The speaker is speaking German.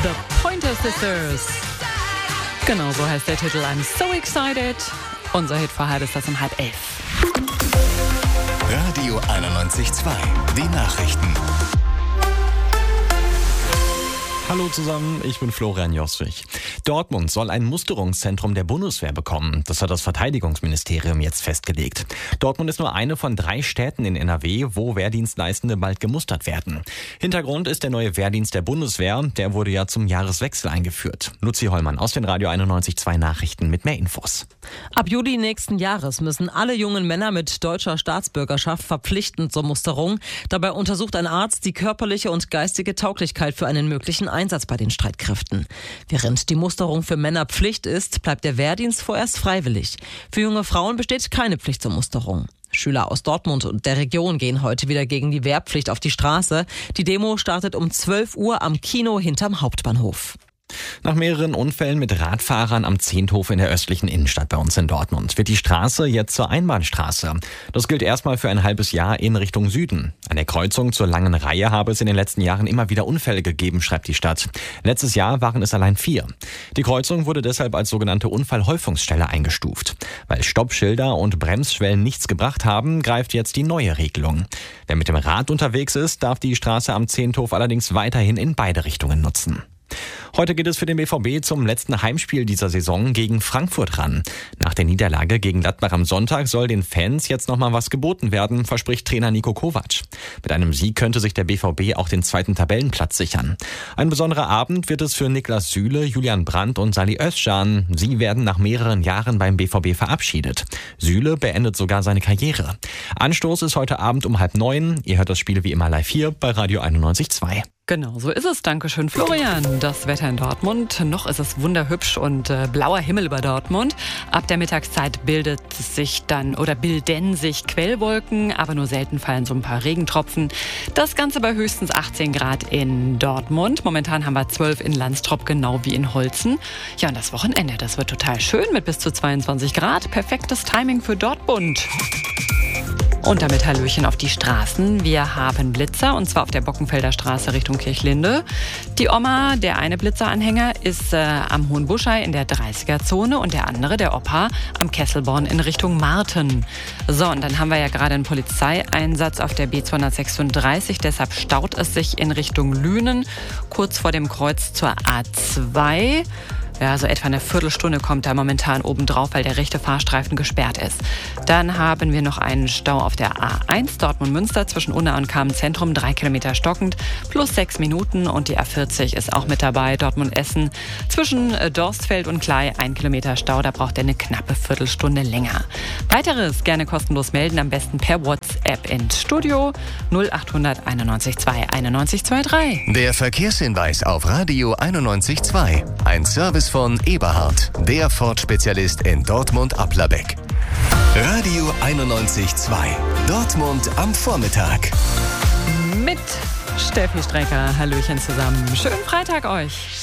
The Pointer Sisters. Genau so heißt der Titel. I'm so excited. Unser Hit vor halb ist das um 10:30. Radio 91.2, die Nachrichten. Hallo zusammen, ich bin Florian Jostrich. Dortmund soll ein Musterungszentrum der Bundeswehr bekommen. Das hat das Verteidigungsministerium jetzt festgelegt. Dortmund ist nur eine von 3 Städten in NRW, wo Wehrdienstleistende bald gemustert werden. Hintergrund ist der neue Wehrdienst der Bundeswehr. Der wurde ja zum Jahreswechsel eingeführt. Luzi Hollmann aus den Radio 91.2 Nachrichten mit mehr Infos. Ab Juli nächsten Jahres müssen alle jungen Männer mit deutscher Staatsbürgerschaft verpflichtend zur Musterung. Dabei untersucht ein Arzt die körperliche und geistige Tauglichkeit für einen möglichen Einsatz bei den Streitkräften. Während die Musterung für Männer Pflicht ist, bleibt der Wehrdienst vorerst freiwillig. Für junge Frauen besteht keine Pflicht zur Musterung. Schüler aus Dortmund und der Region gehen heute wieder gegen die Wehrpflicht auf die Straße. Die Demo startet um 12 Uhr am Kino hinterm Hauptbahnhof. Nach mehreren Unfällen mit Radfahrern am Zehnthof in der östlichen Innenstadt bei uns in Dortmund wird die Straße jetzt zur Einbahnstraße. Das gilt erstmal für ein halbes Jahr in Richtung Süden. An der Kreuzung zur Langen Reihe habe es in den letzten Jahren immer wieder Unfälle gegeben, schreibt die Stadt. Letztes Jahr waren es allein 4. Die Kreuzung wurde deshalb als sogenannte Unfallhäufungsstelle eingestuft. Weil Stoppschilder und Bremsschwellen nichts gebracht haben, greift jetzt die neue Regelung. Wer mit dem Rad unterwegs ist, darf die Straße am Zehnthof allerdings weiterhin in beide Richtungen nutzen. Heute geht es für den BVB zum letzten Heimspiel dieser Saison gegen Frankfurt ran. Nach der Niederlage gegen Gladbach am Sonntag soll den Fans jetzt nochmal was geboten werden, verspricht Trainer Niko Kovac. Mit einem Sieg könnte sich der BVB auch den 2. Tabellenplatz sichern. Ein besonderer Abend wird es für Niklas Süle, Julian Brandt und Salih Özcan. Sie werden nach mehreren Jahren beim BVB verabschiedet. Süle beendet sogar seine Karriere. Anstoß ist heute Abend um 8:30. Ihr hört das Spiel wie immer live hier bei Radio 91.2. Genau, so ist es. Dankeschön, Florian. Das Wetter in Dortmund. Noch ist es wunderhübsch und blauer Himmel über Dortmund. Ab der Mittagszeit bilden sich Quellwolken, aber nur selten fallen so ein paar Regentropfen. Das Ganze bei höchstens 18 Grad in Dortmund. Momentan haben wir 12 in Landstrop, genau wie in Holzen. Ja, und das Wochenende, das wird total schön mit bis zu 22 Grad. Perfektes Timing für Dortmund. Und damit Hallöchen auf die Straßen. Wir haben Blitzer, und zwar auf der Bockenfelder Straße Richtung Kirchlinde. Die Oma, der eine Blitzeranhänger, ist am Hohenbuschei in der 30er-Zone und der andere, der Opa, am Kesselborn in Richtung Marten. So, und dann haben wir ja gerade einen Polizeieinsatz auf der B236, deshalb staut es sich in Richtung Lünen, kurz vor dem Kreuz zur A2. Ja, so etwa eine Viertelstunde kommt da momentan oben drauf, weil der rechte Fahrstreifen gesperrt ist. Dann haben wir noch einen Stau auf der A1 Dortmund-Münster zwischen Unna und Kamen-Zentrum, 3 Kilometer stockend, plus 6 Minuten. Und die A40 ist auch mit dabei, Dortmund-Essen zwischen Dorstfeld und Klei, 1 Kilometer Stau, da braucht er eine knappe Viertelstunde länger. Weiteres gerne kostenlos melden, am besten per WhatsApp ins Studio 0800 91 2 91 23. Der Verkehrshinweis auf Radio 91.2. Ein Service von Eberhard, der Ford-Spezialist in Dortmund-Applerbeck. Radio 91.2. Dortmund am Vormittag. Mit Steffi Strecker. Hallöchen zusammen. Schönen Freitag euch.